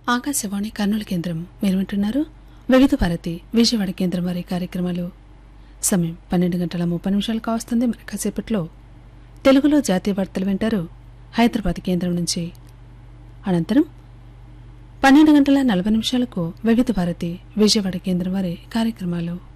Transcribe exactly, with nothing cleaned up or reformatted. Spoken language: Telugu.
ఆకాశవాణి కర్నూలు కేంద్రం మీరు వింటున్నారు వివిధ భారతి విజయవాడ కేంద్రం వారి కార్యక్రమాలు. సమయం పన్నెండు గంటల ముప్పై నిమిషాలు కావస్తుంది. మరి కాసేపట్లో తెలుగులో జాతీయ వార్తలు వింటారు హైదరాబాద్ కేంద్రం నుంచి. అనంతరం పన్నెండు గంటల నలభై నిమిషాలకు వివిధ భారతి విజయవాడ కేంద్రం వారి కార్యక్రమాలు.